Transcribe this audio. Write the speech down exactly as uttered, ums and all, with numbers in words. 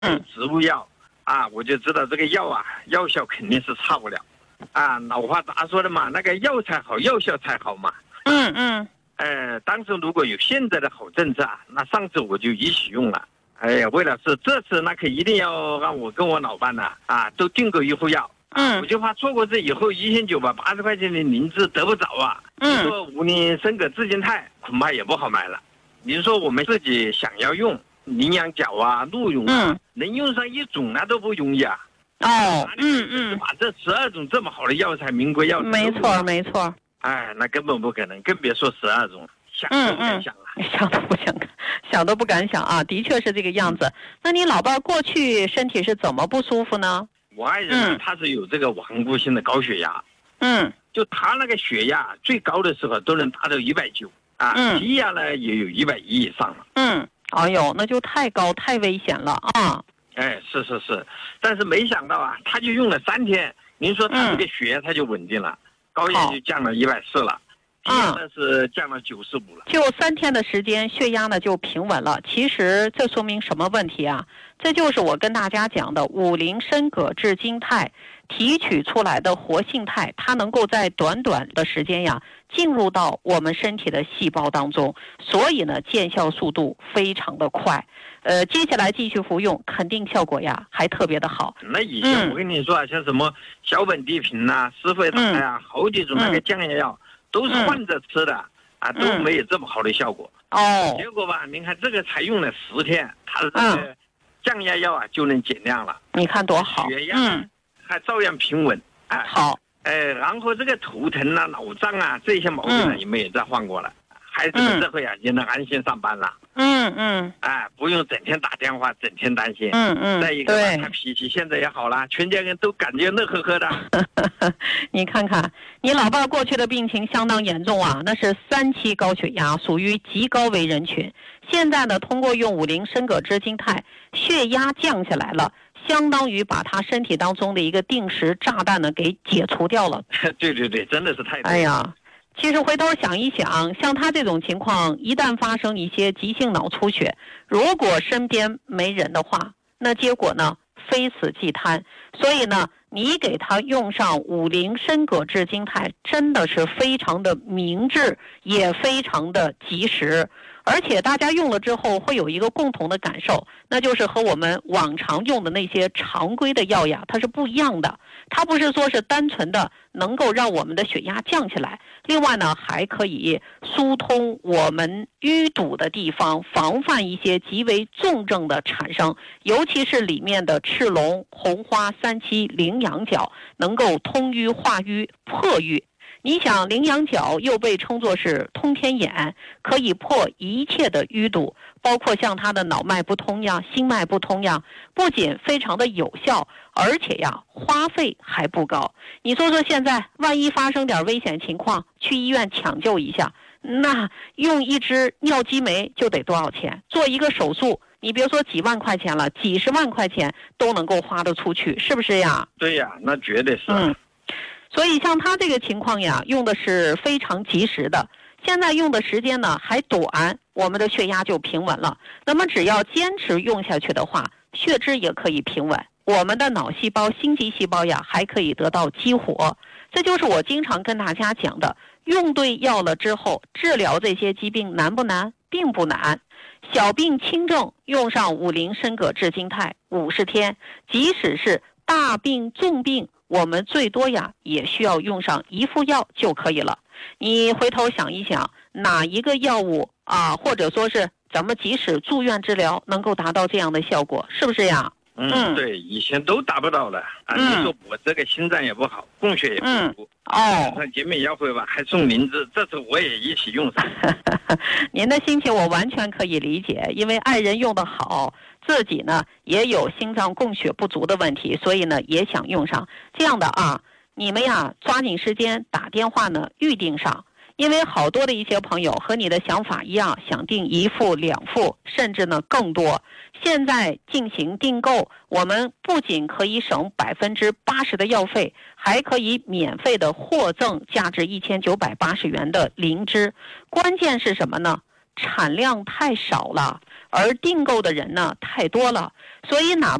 嗯，植物药啊，我就知道这个药啊，药效肯定是差不了。啊，老话咋说的嘛，那个药才好，药效才好嘛。 嗯嗯。 呃，当时如果有现在的好政策啊，那上次我就一起用了。哎呀，为了是这次那可一定要让我跟我老伴呢啊都订购一副药。 嗯， 我就怕错过这以后一千九百八十块钱的灵芝得不着啊。 嗯， 你说五菱参膈致金肽恐怕也不好买了。你说我们自己想要用羚羊角啊、鹿茸啊， 嗯， 能用上一种那都不容易啊。 哦，嗯嗯， 把这十二种这么好的药材、名贵药材， 没错没错。 哎，那根本不可能，更别说十二种，想都不敢想了， 嗯嗯、想都不想，想都不敢想啊！的确是这个样子。那你老伴过去身体是怎么不舒服呢？ 我爱人呢，嗯、他是有这个顽固性的高血压， 嗯， 就他那个血压最高的时候都能达到一百九啊， 嗯， 低压呢也有一百一以上了， 嗯，哎呦，那就太高太危险了啊！ 哎，是是是，但是没想到啊，他就用了三天，您说他这个血压他就稳定了，嗯、高压就降了一百四了。低压呢是降了九十五了， 就三天的时间，血压呢就平稳了。其实这说明什么问题啊？这就是我跟大家讲的五菱参膈致金肽提取出来的活性肽，它能够在短短的时间呀进入到我们身体的细胞当中，所以呢见效速度非常的快。呃，接下来继续服用，肯定效果呀还特别的好。 那以前我跟你说啊，嗯、像什么小本地平呐、施肥塔呀，好几种那个降压药。嗯都是换着吃的、嗯、啊，都没有这么好的效果。 哦， 结果吧，您看这个才用了十天，它的这个降压药啊就能减量了。 你看多好， 血压嗯还照样平稳。哎， 好， 哎，然后这个头疼啊、脑胀啊这些毛病呢，也没有再患过了。孩子们这回啊，也能安心上班了。 嗯嗯， 哎，不用整天打电话，整天担心。 嗯嗯， 再一个，他脾气现在也好了，全家人都感觉乐呵呵的。 你看看，你老伴过去的病情相当严重啊，那是三期高血压，属于极高危人群。现在呢，通过用五菱参膈致金肽，血压降下来了。相当于把他身体当中的一个定时炸弹呢给解除掉了。 对对对，真的是太对了。 哎呀。其实回头想一想，像他这种情况，一旦发生一些急性脑出血，如果身边没人的话，那结果呢，非死即瘫。所以呢，你给他用上五菱参膈致金肽，真的是非常的明智，也非常的及时。而且大家用了之后会有一个共同的感受，那就是和我们往常用的那些常规的药呀，它是不一样的。它不是说是单纯的能够让我们的血压降下来，另外呢还可以疏通我们淤堵的地方，防范一些极为重症的产生，尤其是里面的赤龙、红花、三七、羚羊角，能够通淤化瘀、破瘀。你想，羚羊角又被称作是通天眼，可以破一切的淤堵，包括像它的脑脉不通呀、心脉不通呀，不仅非常的有效，而且呀花费还不高。你说说现在万一发生点危险情况，去医院抢救一下，那用一支尿激酶就得多少钱？做一个手术，你别说几万块钱了，几十万块钱都能够花得出去，是不是呀？ 对呀，那绝对是。 嗯。所以像他这个情况呀，用的是非常及时的，现在用的时间呢还短，我们的血压就平稳了。那么只要坚持用下去的话，血脂也可以平稳，我们的脑细胞、心肌细胞呀还可以得到激活。这就是我经常跟大家讲的，用对药了之后，治疗这些疾病难不难？并不难。小病轻症用上五菱参膈致金肽五十天，即使是大病重病，我们最多呀也需要用上一副药就可以了。你回头想一想，哪一个药物啊，或者说是咱们即使住院治疗能够达到这样的效果，是不是呀？ 嗯，对，以前都达不到的啊。 嗯、 你说我这个心脏也不好，供血也不足， 嗯、哦， 上结美药会吧，还送灵芝，这次我也一起用上。 您的心情我完全可以理解，因为爱人用得好，自己呢也有心脏供血不足的问题，所以呢也想用上这样的啊。你们呀抓紧时间打电话呢预定上，因为好多的一些朋友和你的想法一样，想订一副两副甚至呢更多。现在进行订购，我们不仅可以省百分之八十的药费，还可以免费的获赠价值一千九百八十元的灵芝。关键是什么呢？产量太少了，而订购的人呢太多了， 所以哪